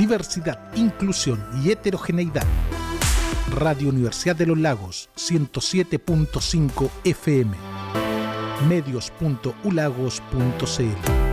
diversidad, inclusión y heterogeneidad. Radio Universidad de los Lagos, 107.5 FM. Medios.ulagos.cl